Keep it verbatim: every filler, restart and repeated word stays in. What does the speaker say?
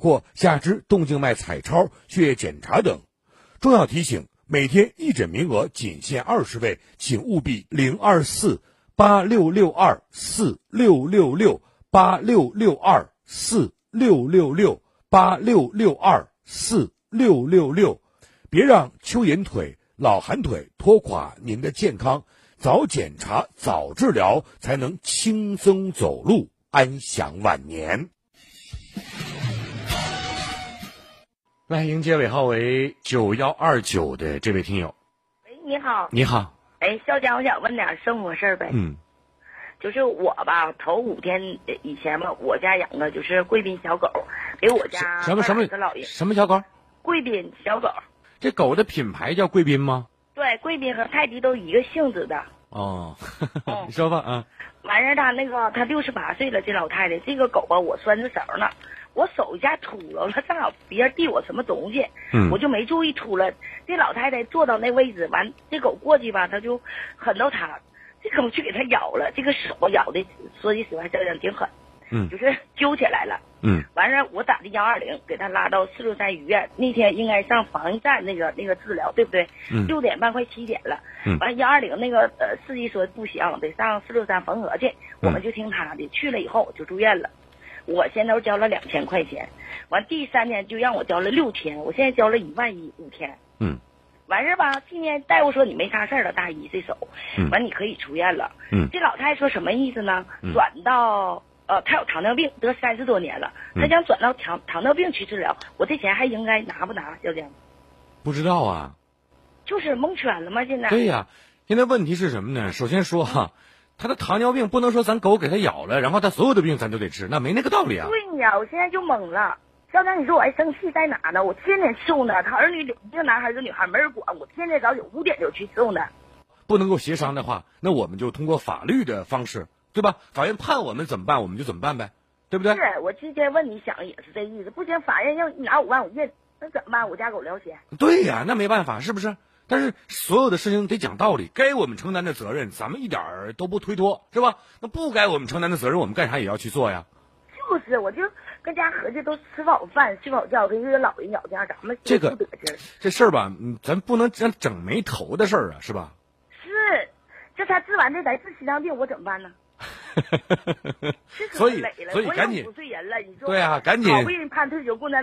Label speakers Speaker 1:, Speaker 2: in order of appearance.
Speaker 1: 或下肢动静脉彩超、血液检查等。重要提醒：每天义诊名额仅限二十位，请务必零二四八六六二四六六六八六六二四六六六八六六二四六六六，别让蚯蚓腿、老寒腿拖垮您的健康。早检查、早治疗，才能轻松走路，安享晚年。来迎接尾号为九一二九的这位听友。
Speaker 2: 喂，你好。
Speaker 1: 你好。
Speaker 2: 哎，肖家，我想问点生活事儿呗。
Speaker 1: 嗯。
Speaker 2: 就是我吧，头五天以前吧，我家养的就是贵宾小狗，给我家
Speaker 1: 什么什么
Speaker 2: 老爷
Speaker 1: 什么小狗？
Speaker 2: 贵宾小狗。
Speaker 1: 这狗的品牌叫贵宾吗？
Speaker 2: 对，贵宾和泰迪都一个性质的。
Speaker 1: 哦，你说吧啊。
Speaker 2: 完事儿，他那个他六十八岁了，这老太太，这个狗吧，我拴着绳呢，我手一下秃噜了，正好别人递我什么东西，
Speaker 1: 嗯，
Speaker 2: 我就没注意秃了。这老太太坐到那位置，完这狗过去吧，他就狠到他，这狗去给他咬了，这个手咬的，说句实话，这样挺狠，
Speaker 1: 嗯，
Speaker 2: 就是揪起来了，
Speaker 1: 嗯，
Speaker 2: 完事儿我打的幺二零，给他拉到四六三医院，那天应该上防疫站那个那个治疗，对不对？
Speaker 1: 嗯，
Speaker 2: 六点半快七点了，
Speaker 1: 嗯，
Speaker 2: 完幺二零那个呃司机说不行，得上四六三缝合去，我们就听他的，去了以后就住院了。我先都交了两千块钱，完第三天就让我交了六千，我现在交了一万一五天。
Speaker 1: 嗯，
Speaker 2: 完事儿吧，今天大夫说你没啥事儿了，大姨这手，
Speaker 1: 嗯，
Speaker 2: 完你可以出院了。
Speaker 1: 嗯，
Speaker 2: 这老太太说什么意思呢？
Speaker 1: 嗯，
Speaker 2: 转到呃，她有糖尿病，得三十多年了，她想转到糖糖尿病去治疗，我这钱还应该拿不拿？小姐，
Speaker 1: 不知道啊，
Speaker 2: 就是蒙圈了吗？现在？
Speaker 1: 对呀，现在问题是什么呢？首先说哈。他的糖尿病不能说咱狗给他咬了，然后他所有的病咱都得治，那没那个道理啊。
Speaker 2: 对呀，我现在就懵了。校长，你说我还生气在哪呢？我天天伺候呢，他儿女一个男孩一个女孩没人管，我天天早九五点就去伺候呢。
Speaker 1: 不能够协商的话，那我们就通过法律的方式，对吧？法院判我们怎么办，我们就怎么办呗，对不对？
Speaker 2: 是我之前问你想也是这意思，不行，法院要拿五万我认，那怎么办？我家狗聊钱。
Speaker 1: 对呀，那没办法，是不是？但是所有的事情得讲道理，该我们承担的责任，咱们一点儿都不推脱，是吧？那不该我们承担的责任，我们干啥也要去做呀。
Speaker 2: 就是，我就跟家合计都吃饱饭、睡饱觉，跟一个老人咬家，咱们
Speaker 1: 这个
Speaker 2: 不得劲。
Speaker 1: 这事儿吧，嗯，咱不能整整没头的事儿啊，是吧？
Speaker 2: 是，这他治完这咱治心脏病，我怎么办呢？
Speaker 1: 所以，所以赶紧，
Speaker 2: 我也五十岁人了，你说
Speaker 1: 对啊，赶紧，
Speaker 2: 好不容易判退休，不能。